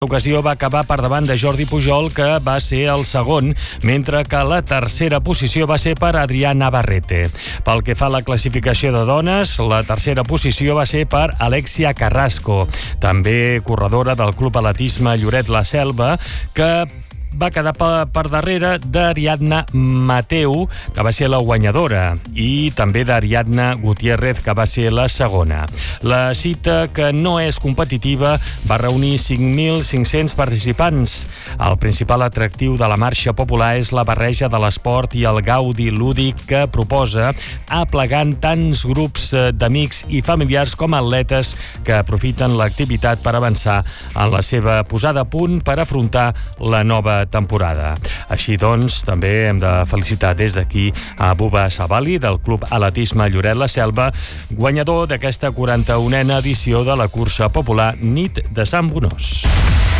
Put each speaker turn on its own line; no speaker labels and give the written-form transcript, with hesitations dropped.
L'ocasió va acabar per davant de Jordi Pujol, que va ser el segon, mentre que la tercera posició va ser per Adrià Navarrete. Pel que fa a la classificació de dones, la tercera posició va ser per Alexia Carrasco, també corredora del Club Atletisme Lloret La Selva, que va quedar per darrere d'Ariadna Mateu, que va ser la guanyadora, i també d'Ariadna Gutiérrez, que va ser la segona. La cita, que no és competitiva, va reunir 5.500 participants. El principal atractiu de la marxa popular és la barreja de l'esport i el gaudi lúdic que proposa, aplegant tants grups d'amics i familiars com atletes que aprofiten l'activitat per avançar en la seva posada a punt per afrontar la nova temporada. Així doncs, també hem de felicitar des d'aquí a Buba Savali, del Club Atletisme Lloret La Selva, guanyador d'aquesta 41a edició de la cursa popular Nit de Sant Bonós.